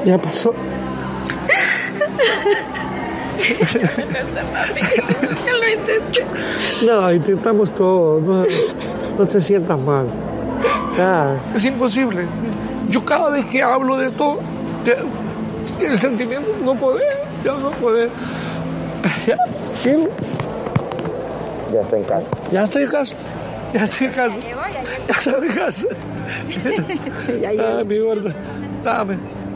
Ya pasó. Lo intenté. No, intentamos todo. No te sientas mal. Ya. Es imposible. Yo cada vez que hablo de esto, el sentimiento no poder. Ya, ¿sí? Ya está en casa. Ya estoy en casa. Ya estoy en casa. Ya llegó. Mi gorda. Dame.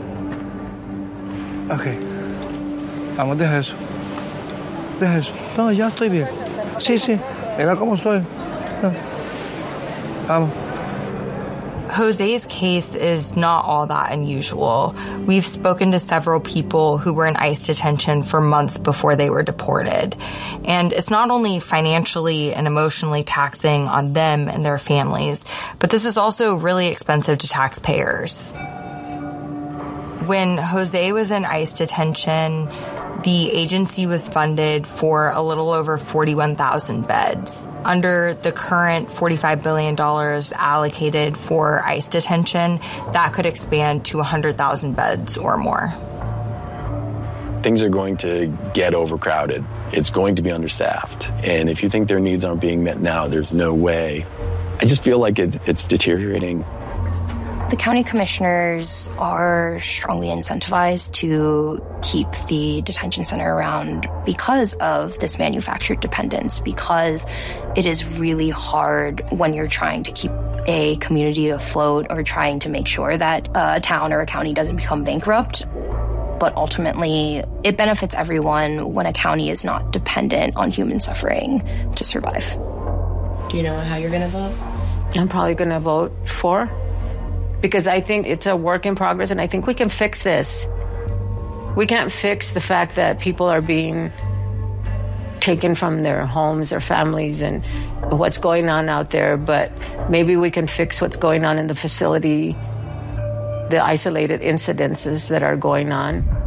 Ok. Vamos, deja eso. No, ya estoy bien. Sí. Mira cómo estoy. Vamos. Jose's case is not all that unusual. We've spoken to several people who were in ICE detention for months before they were deported. And it's not only financially and emotionally taxing on them and their families, but this is also really expensive to taxpayers. When Jose was in ICE detention, the agency was funded for a little over 41,000 beds. Under the current $45 billion allocated for ICE detention, that could expand to 100,000 beds or more. Things are going to get overcrowded. It's going to be understaffed. And if you think their needs aren't being met now, there's no way. I just feel like it's deteriorating. The county commissioners are strongly incentivized to keep the detention center around because of this manufactured dependence, because it is really hard when you're trying to keep a community afloat or trying to make sure that a town or a county doesn't become bankrupt. But ultimately, it benefits everyone when a county is not dependent on human suffering to survive. Do you know how you're going to vote? I'm probably going to vote for. Because I think it's a work in progress, and I think we can fix this. We can't fix the fact that people are being taken from their homes, their families, and what's going on out there, but maybe we can fix what's going on in the facility, the isolated incidences that are going on.